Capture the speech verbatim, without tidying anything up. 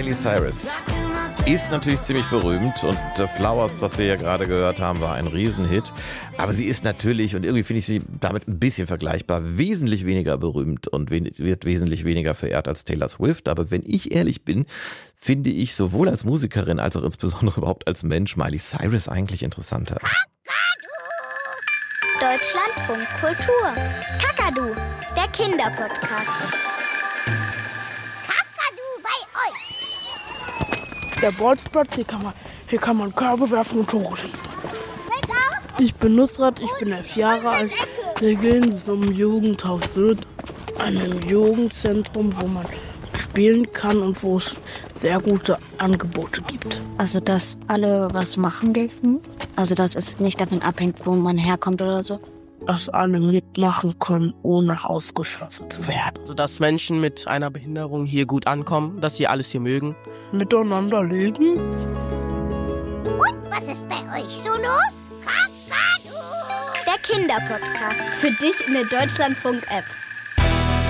Miley Cyrus ist natürlich ziemlich berühmt und äh, Flowers, was wir ja gerade gehört haben, war ein Riesenhit. Aber sie ist natürlich, und irgendwie finde ich sie damit ein bisschen vergleichbar, wesentlich weniger berühmt und we- wird wesentlich weniger verehrt als Taylor Swift. Aber wenn ich ehrlich bin, finde ich sowohl als Musikerin als auch insbesondere überhaupt als Mensch Miley Cyrus eigentlich interessanter. Deutschlandfunk Kultur. Kakadu, der Kinderpodcast. Der Bolzplatz, hier kann man, hier kann man Körbe werfen und Tore schießen. Ich bin Nusrat, ich bin elf Jahre alt. Wir gehen zum Jugendhaus Sylt, einem Jugendzentrum, wo man spielen kann und wo es sehr gute Angebote gibt. Also, dass alle was machen dürfen. Also, dass es nicht davon abhängt, wo man herkommt oder so. Dass alle mitmachen können, ohne ausgeschlossen zu werden. Also, dass Menschen mit einer Behinderung hier gut ankommen, dass sie alles hier mögen. Miteinander leben. Und was ist bei euch so los? Kakadu! Der Kinderpodcast. Für dich in der Deutschlandfunk-App.